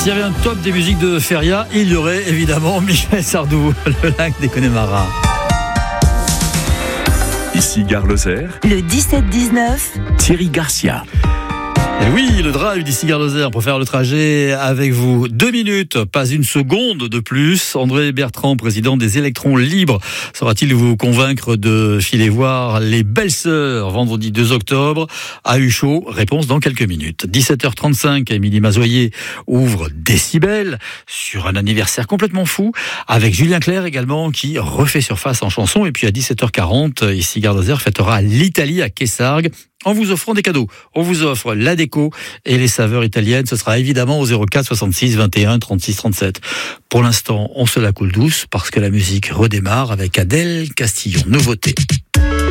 S'il y avait un top des musiques de Feria, il y aurait évidemment Michel Sardou, le lac des Connemara. Ici Gare Lozère. Le 17-19. Thierry Garcia. Et oui, le drive d'ici Gare Lozère pour faire le trajet avec vous. 2 minutes, pas une seconde de plus. André Bertrand, président des Électrons Libres, saura-t-il vous convaincre de filer voir les Belles Sœurs vendredi 2 octobre à Huchot? Réponse dans quelques minutes. 17h35, Émilie Mazoyer ouvre Décibel sur un anniversaire complètement fou avec Julien Clerc également qui refait surface en chanson. Et puis à 17h40, ici Gare Lozère fêtera l'Italie à Kessargues, en vous offrant des cadeaux. On vous offre la déco et les saveurs italiennes. Ce sera évidemment au 04 66 21 36 37. Pour l'instant, on se la coule douce parce que la musique redémarre avec Adèle Castillon. Nouveauté.